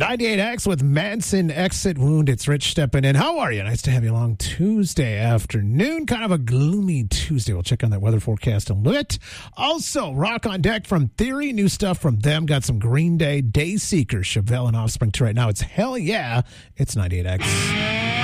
98X with Manson Exit Wound. It's Rich stepping in. How are you? Nice to have you along Tuesday afternoon. Kind of a gloomy Tuesday. We'll check on that weather forecast in a bit. Also, rock on deck from Theory. New stuff from them. Got some Green Day, Dayseeker, Chevelle, and Offspring. To right now, it's Hell Yeah. It's 98X.